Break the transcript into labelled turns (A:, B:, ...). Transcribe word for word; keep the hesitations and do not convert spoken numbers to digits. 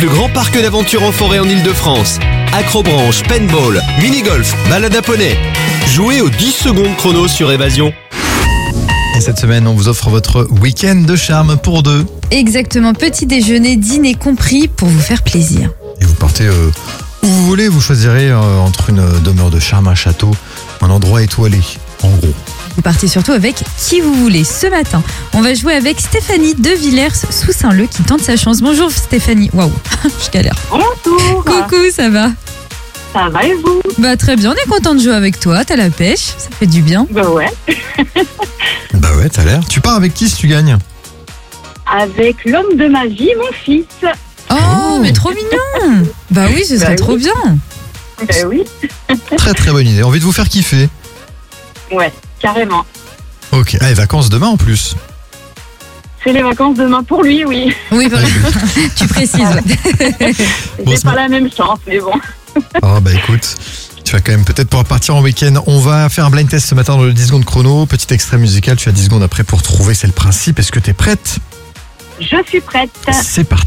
A: plus grand parc d'aventure en forêt en Ile-de-France. Acrobranche, paintball, mini-golf, balade à poney. Jouez aux dix secondes chrono sur Évasion.
B: Et cette semaine, on vous offre votre week-end de charme pour deux.
C: Exactement, petit déjeuner, dîner compris pour vous faire plaisir.
B: Et vous partez euh, où vous voulez, vous choisirez euh, entre une demeure de charme, un château, un endroit étoilé, en gros.
C: Vous partez surtout avec qui vous voulez. Ce matin, on va jouer avec Stéphanie de Villers sous Saint-Leu qui tente sa chance. Bonjour Stéphanie. Waouh, je galère.
D: Bonjour.
C: Coucou, ça va?
D: Ça va et vous?
C: Bah très bien, on est content de jouer avec toi. T'as la pêche, ça fait du bien.
D: Bah ouais.
B: Bah ouais, t'as l'air. Tu pars avec qui si tu gagnes?
D: Avec l'homme de ma vie, mon fils.
C: Oh,
B: Oh.
C: mais trop mignon. Bah oui, ce serait
D: Bah
C: trop
D: oui.
C: bien.
D: Bah oui.
B: Très très bonne idée. Envie de vous faire kiffer.
D: Ouais, carrément.
B: Ok. Ah, et vacances demain en plus.
D: C'est les vacances demain pour lui, oui.
C: Oui, bah, tu précises. Ouais.
B: Bon,
D: J'ai
B: ce
D: pas
B: ma-
D: la même chance, mais bon.
B: Ah bah écoute, tu vas quand même peut-être pouvoir partir en week-end. On va faire un blind test ce matin dans le dix secondes chrono. Petit extrait musical, tu as dix secondes après pour trouver, c'est le principe. Est-ce que t'es prête?
D: Je suis prête.
B: C'est parti.